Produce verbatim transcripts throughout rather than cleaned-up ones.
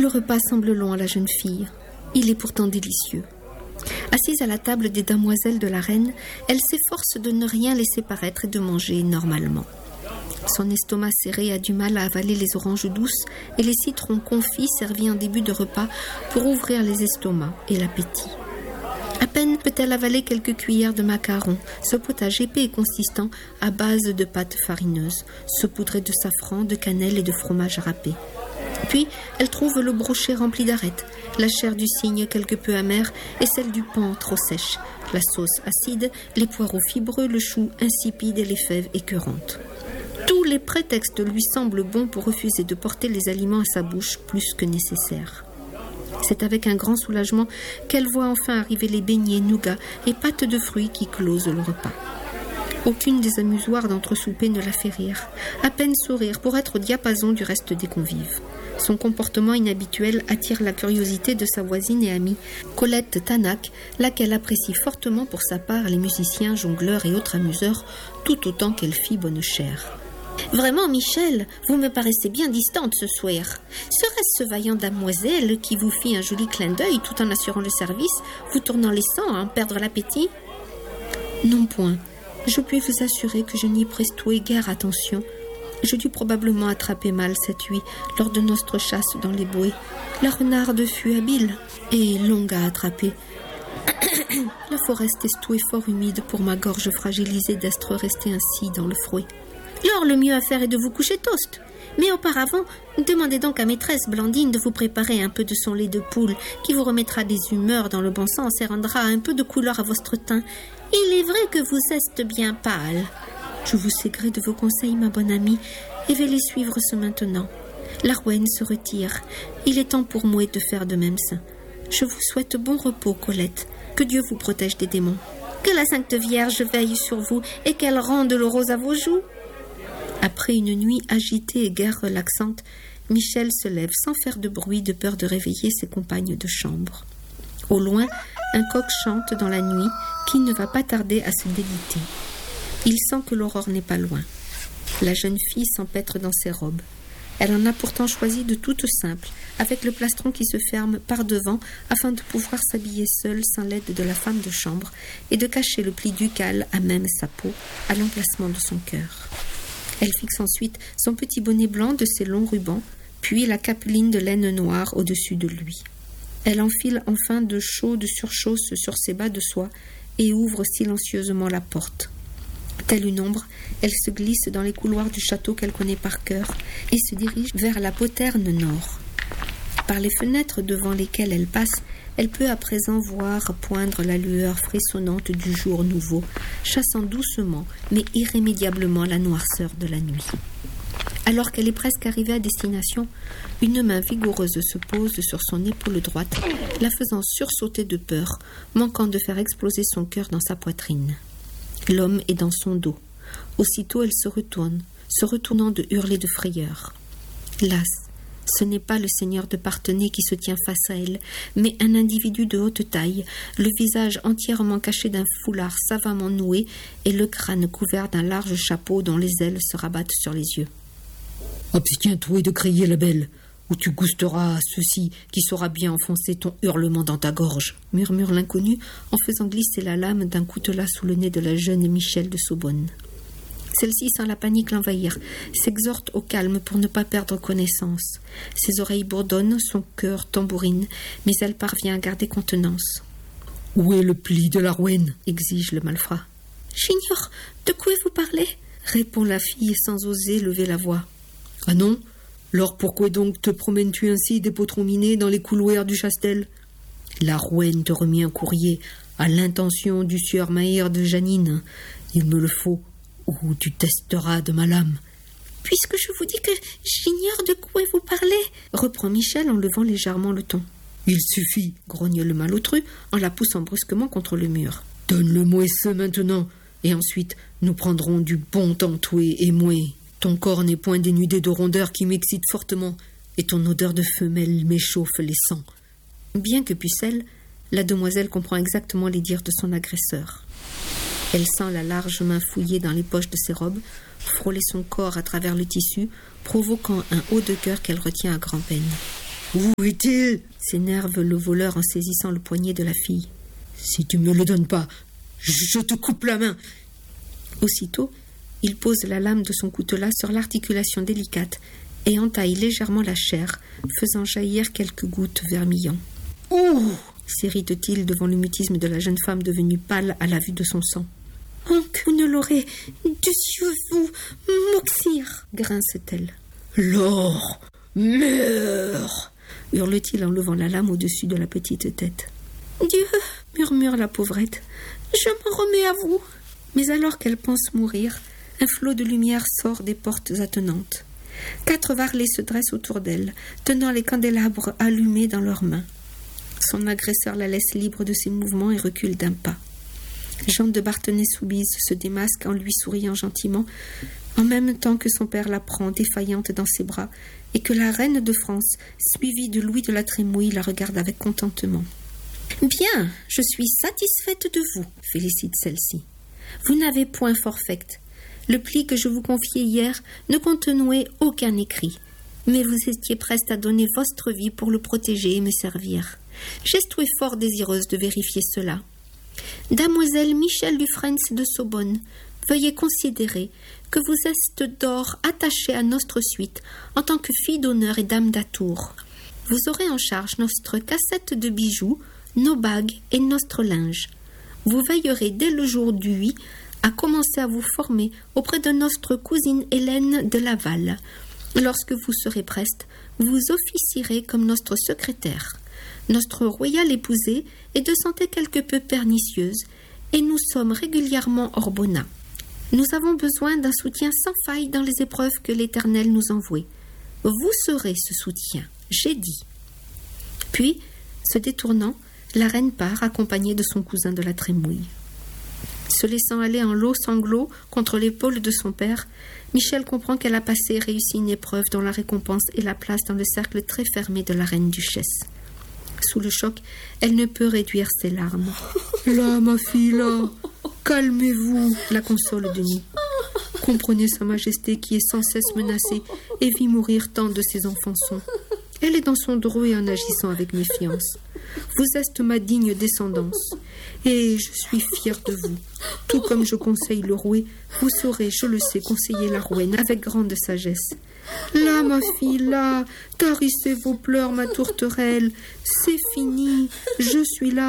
repas semble long à la jeune fille. Il est pourtant délicieux. Assise à la table des demoiselles de la reine, elle s'efforce de ne rien laisser paraître et de manger normalement. Son estomac serré a du mal à avaler les oranges douces et les citrons confits servis en début de repas pour ouvrir les estomacs et l'appétit. À peine peut-elle avaler quelques cuillères de macarons, ce potage épais et consistant à base de pâte farineuse, saupoudré de safran, de cannelle et de fromage râpé. Puis, elle trouve le brochet rempli d'arêtes, la chair du cygne quelque peu amère et celle du paon trop sèche, la sauce acide, les poireaux fibreux, le chou insipide et les fèves écœurantes. Tous les prétextes lui semblent bons pour refuser de porter les aliments à sa bouche plus que nécessaire. C'est avec un grand soulagement qu'elle voit enfin arriver les beignets, nougats et pâtes de fruits qui closent le repas. Aucune des amusoires d'entre-souper ne la fait rire, à peine sourire pour être au diapason du reste des convives. Son comportement inhabituel attire la curiosité de sa voisine et amie, Colette Tanac, laquelle apprécie fortement pour sa part les musiciens, jongleurs et autres amuseurs, tout autant qu'elle fit bonne chère. « Vraiment, Michel, vous me paraissez bien distante ce soir. Serait-ce ce vaillant damoiselle qui vous fit un joli clin d'œil tout en assurant le service, vous tournant les sangs à en perdre l'appétit ?»« Non point. Je puis vous assurer que je n'y prestouai guère attention. Je dus probablement attraper mal cette huit lors de notre chasse dans les bouées. La renarde fut habile et longue à attraper. La forêt estouée fort humide pour ma gorge fragilisée d'être restée ainsi dans le fouet. Alors le mieux à faire est de vous coucher toast. Mais auparavant, demandez donc à maîtresse Blandine de vous préparer un peu de son lait de poule qui vous remettra des humeurs dans le bon sens et rendra un peu de couleur à votre teint. Il est vrai que vous êtes bien pâle. Je vous sais gré de vos conseils, ma bonne amie, et vais les suivre ce maintenant. La rouenne se retire. Il est temps pour moi de faire de même ça. Je vous souhaite bon repos, Colette. Que Dieu vous protège des démons. Que la Sainte Vierge veille sur vous et qu'elle rende le rose à vos joues. Après une nuit agitée et guère relaxante, Michel se lève sans faire de bruit de peur de réveiller ses compagnes de chambre. Au loin, un coq chante dans la nuit qui ne va pas tarder à se déliter. Il sent que l'aurore n'est pas loin. La jeune fille s'empêtre dans ses robes. Elle en a pourtant choisi de toutes simples, avec le plastron qui se ferme par devant afin de pouvoir s'habiller seule sans l'aide de la femme de chambre et de cacher le pli ducal à même sa peau, à l'emplacement de son cœur. Elle fixe ensuite son petit bonnet blanc de ses longs rubans, puis la capeline de laine noire au-dessus de lui. Elle enfile enfin de chaudes surchausses sur ses bas de soie et ouvre silencieusement la porte. Telle une ombre, elle se glisse dans les couloirs du château qu'elle connaît par cœur et se dirige vers la poterne nord. Par les fenêtres devant lesquelles elle passe, elle peut à présent voir poindre la lueur frissonnante du jour nouveau, chassant doucement mais irrémédiablement la noirceur de la nuit. Alors qu'elle est presque arrivée à destination, une main vigoureuse se pose sur son épaule droite, la faisant sursauter de peur, manquant de faire exploser son cœur dans sa poitrine. L'homme est dans son dos. Aussitôt elle se retourne, se retournant de hurler de frayeur. Las, ce n'est pas le seigneur de Parthenay qui se tient face à elle, mais un individu de haute taille, le visage entièrement caché d'un foulard savamment noué et le crâne couvert d'un large chapeau dont les ailes se rabattent sur les yeux. « Abstiens-toi de crier, la belle, ou tu gousteras à ceci qui saura bien enfoncer ton hurlement dans ta gorge » murmure l'inconnu en faisant glisser la lame d'un coutelas sous le nez de la jeune Michel de Saubonne. Celle-ci sent la panique l'envahir, s'exhorte au calme pour ne pas perdre connaissance. Ses oreilles bourdonnent, son cœur tambourine, mais elle parvient à garder contenance. « Où est le pli de la rouenne » exige le malfrat. « J'ignore de quoi vous parlez » répond la fille sans oser lever la voix. « Ah non ? Alors pourquoi donc te promènes-tu ainsi des potrons minés dans les couloirs du Chastel ? La rouenne te remit un courrier à l'intention du sieur Maïr de Janine. Il me le faut, ou tu testeras de ma lame. »« Puisque je vous dis que j'ignore de quoi vous parlez, » reprend Michel en levant légèrement le ton. « Il suffit, » grogne le malotru en la poussant brusquement contre le mur. « Donne-le-moi ce maintenant, et ensuite nous prendrons du bon temps toi et moi. Ton corps n'est point dénudé de rondeur qui m'excite fortement, et ton odeur de femelle m'échauffe les sangs. » Bien que pucelle, la demoiselle comprend exactement les dires de son agresseur. Elle sent la large main fouiller dans les poches de ses robes, frôler son corps à travers le tissu, provoquant un haut de cœur qu'elle retient à grand-peine. Où est-il » s'énerve le voleur en saisissant le poignet de la fille. « Si tu me le donnes pas, je te coupe la main !» Aussitôt, il pose la lame de son coutelas sur l'articulation délicate et entaille légèrement la chair, faisant jaillir quelques gouttes vermillon. « Ouh !» s'irrite-t-il devant le mutisme de la jeune femme devenue pâle à la vue de son sang. « Oh, que vous ne l'aurez dû vous m'oxyre !» grince-t-elle. « Laure, meurs !» hurle-t-il en levant la lame au-dessus de la petite tête. « Dieu !» murmure la pauvrette. « Je m'en remets à vous !» Mais alors qu'elle pense mourir, un flot de lumière sort des portes attenantes. Quatre varlets se dressent autour d'elle, tenant les candélabres allumés dans leurs mains. Son agresseur la laisse libre de ses mouvements et recule d'un pas. Jean de Bartenay-Soubise se démasque en lui souriant gentiment, en même temps que son père la prend défaillante dans ses bras et que la reine de France, suivie de Louis de la Trémouille, la regarde avec contentement. « Bien, je suis satisfaite de vous, » félicite celle-ci. « Vous n'avez point forfait. Le pli que je vous confiais hier ne contenait aucun écrit, mais vous étiez preste à donner votre vie pour le protéger et me servir. J'étais fort désireuse de vérifier cela. Damoiselle Michel Dufresne de Sorbonne, veuillez considérer que vous êtes d'or attachée à notre suite en tant que fille d'honneur et dame d'atour. Vous aurez en charge notre cassette de bijoux, nos bagues et notre linge. Vous veillerez dès le jour du huit à commencer à vous former auprès de notre cousine Hélène de Laval. Lorsque vous serez preste, vous officierez comme notre secrétaire. Notre royale épousée est de santé quelque peu pernicieuse et nous sommes régulièrement hors bona. Nous avons besoin d'un soutien sans faille dans les épreuves que l'Éternel nous envoie. Vous serez ce soutien, j'ai dit. » Puis, se détournant, la reine part accompagnée de son cousin de la Trémouille. Se laissant aller en lourds sanglots contre l'épaule de son père, Michel comprend qu'elle a passé et réussi une épreuve dont la récompense est la place dans le cercle très fermé de la reine-duchesse. Sous le choc, elle ne peut réduire ses larmes. « Là, ma fille, là, calmez-vous » la console Denis. « Comprenez sa majesté qui est sans cesse menacée et vit mourir tant de ses enfants sont. Elle est dans son droit en agissant avec méfiance. Vous êtes ma digne descendance, et je suis fière de vous. Tout comme je conseille le rouet, vous saurez, je le sais, conseiller la rouenne avec grande sagesse. Là, ma fille, là, tarissez vos pleurs, ma tourterelle. C'est fini, je suis là. »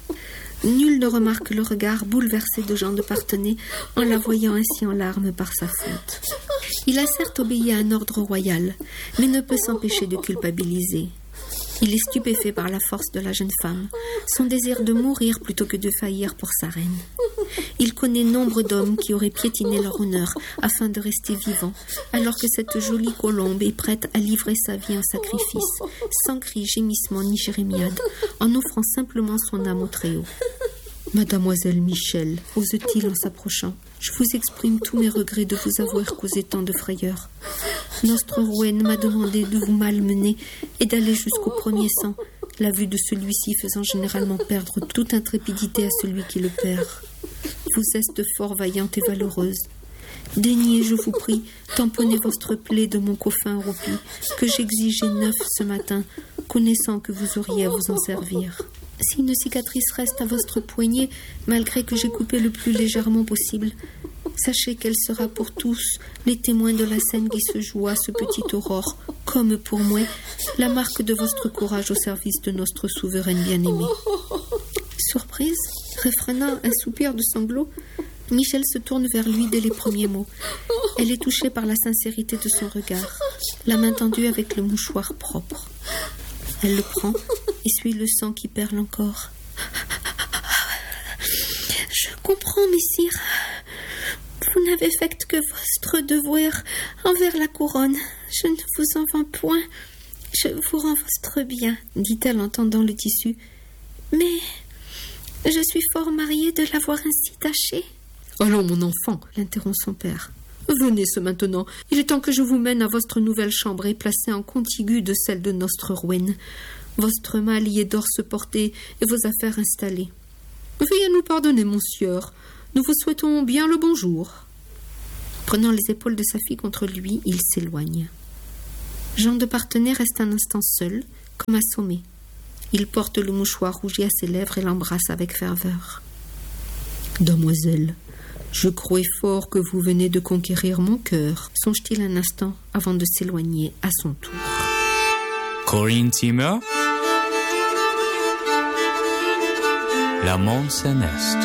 Nul ne remarque le regard bouleversé de Jean de Parthenay en la voyant ainsi en larmes par sa faute. Il a certes obéi à un ordre royal, mais ne peut s'empêcher de culpabiliser. Il est stupéfait par la force de la jeune femme, son désir de mourir plutôt que de faillir pour sa reine. Il connaît nombre d'hommes qui auraient piétiné leur honneur afin de rester vivants, alors que cette jolie colombe est prête à livrer sa vie en sacrifice, sans cri, gémissement ni jérémiade, en offrant simplement son âme au Très-Haut. « Mademoiselle Michel, ose-t-il en s'approchant, je vous exprime tous mes regrets de vous avoir causé tant de frayeur. Notre rouenne m'a demandé de vous malmener et d'aller jusqu'au premier sang, la vue de celui-ci faisant généralement perdre toute intrépidité à celui qui le perd. Vous êtes fort vaillante et valeureuse. Daignez, je vous prie, tamponner votre plaie de mon coffin roupi, que j'exigeais neuf ce matin, connaissant que vous auriez à vous en servir. Si une cicatrice reste à votre poignet, malgré que j'ai coupé le plus légèrement possible, sachez qu'elle sera pour tous les témoins de la scène qui se joue à ce petit aurore, comme pour moi, la marque de votre courage au service de notre souveraine bien-aimée. » Surprise, refrénant un soupir de sanglots, Michel se tourne vers lui dès les premiers mots. Elle est touchée par la sincérité de son regard, la main tendue avec le mouchoir propre. Elle le prend, essuie le sang qui perle encore. « Je comprends, messire. Vous n'avez fait que votre devoir envers la couronne. Je ne vous en vends point. Je vous rends votre bien, dit-elle en tendant le tissu. Mais je suis fort mariée de l'avoir ainsi taché. »« Allons, mon enfant, l'interrompt son père. Venez ce maintenant. Il est temps que je vous mène à votre nouvelle chambre et placée en contigu de celle de notre rouenne. Votre mal y est d'or se porter et vos affaires installées. Veuillez nous pardonner, mon sieur. Nous vous souhaitons bien le bonjour. » Prenant les épaules de sa fille contre lui, il s'éloigne. Jean de Parthenay reste un instant seul, comme assommé. Il porte le mouchoir rougi à ses lèvres et l'embrasse avec ferveur. Damoiselle, je crois fort que vous venez de conquérir mon cœur, songe-t-il un instant avant de s'éloigner à son tour. Corinne Timmer, La Monde Céleste.